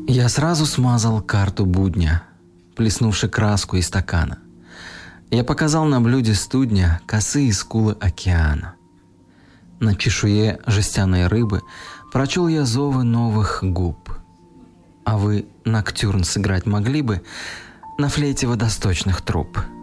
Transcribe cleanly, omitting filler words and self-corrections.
Я сразу смазал карту будня, плеснувши краску из стакана. Я показал на блюде студня косые скулы океана. На чешуе жестяной рыбы прочел я зовы новых губ. А вы ноктюрн сыграть могли бы на флейте водосточных труб?